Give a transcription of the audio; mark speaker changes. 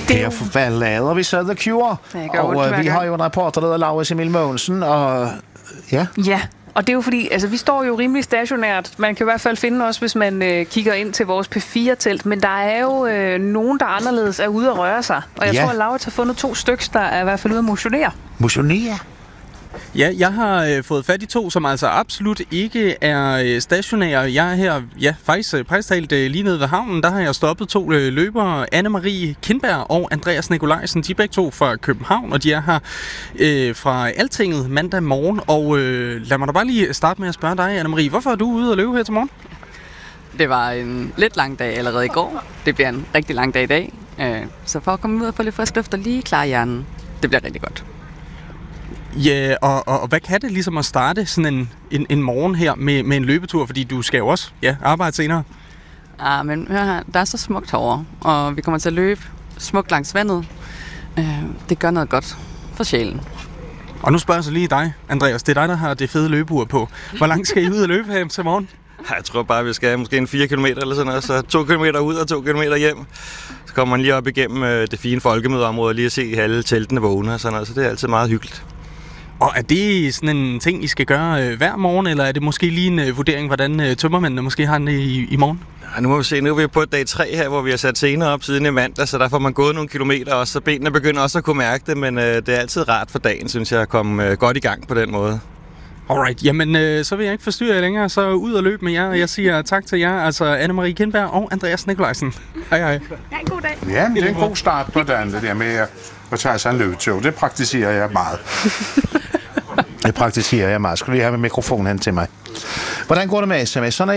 Speaker 1: Hvad lader vi så The Cure? Og vi har jo en reporter, der hedder Laurits Emil Mogensen, og ja.
Speaker 2: Ja, og det er jo fordi, altså vi står jo rimelig stationært. Man kan i hvert fald finde os, hvis man kigger ind til vores P4-telt, men der er jo nogen, der anderledes er ude at røre sig. Og jeg tror, at Laurits har fundet 2 stykker, der er i hvert fald ude at motionere.
Speaker 1: Motionere?
Speaker 3: Ja, jeg har fået fat i 2, som altså absolut ikke er stationære. Jeg er her, faktisk talt lige nede ved havnen, der har jeg stoppet 2 løbere, Anne-Marie Kindberg og Andreas Nikolajsen. De er begge 2 fra København, og de er her fra Altinget mandag morgen. Og lad mig da bare lige starte med at spørge dig, Anne-Marie, hvorfor er du ude at løbe her til morgen?
Speaker 4: Det var en lidt lang dag allerede i går. Det bliver en rigtig lang dag i dag. Så for at komme ud og få lidt frisk luft og lige klare hjernen, det bliver rigtig godt.
Speaker 3: Ja, og hvad kan det ligesom at starte sådan en morgen her med en løbetur? Fordi du skal jo også arbejde senere.
Speaker 4: Men hør her, der er så smukt herovre, og vi kommer til at løbe smukt langs vandet. Det gør noget godt for sjælen.
Speaker 3: Og nu spørger jeg så lige dig, Andreas. Det er dig, der har det fede løbeur på. Hvor langt skal I ud og løbe her til morgen?
Speaker 5: Jeg tror bare, vi skal måske en 4 km eller sådan noget. Så 2 km ud og 2 km hjem. Så kommer man lige op igennem det fine folkemødeområde og lige at se alle teltene vågne og sådan noget. Så det er altid meget hyggeligt.
Speaker 3: Og er det sådan en ting, I skal gøre hver morgen, eller er det måske lige en vurdering, hvordan tømmermændene måske har den i morgen?
Speaker 5: Ja, nu må vi se. Nu er vi på dag 3 her, hvor vi har sat scener op siden i mandag, så der får man gået nogle kilometer også, så benene begynder også at kunne mærke det, men det er altid rart for dagen, synes jeg, at komme godt i gang på den måde.
Speaker 3: Alright, jamen så vil jeg ikke forstyrre jer længere, så ud og løbe med jer, og jeg siger tak til jer, altså Anne-Marie Kindberg og Andreas Nikolajsen. Hej hej.
Speaker 2: Ja, en god dag.
Speaker 1: Ja, men det er en god start på dagen, det der med at tage sig en løbetur. Det praktiserer jeg meget. Det praktiserer jeg meget. Skal du lige have med mikrofonen hen til mig? Hvordan går det med sms'erne?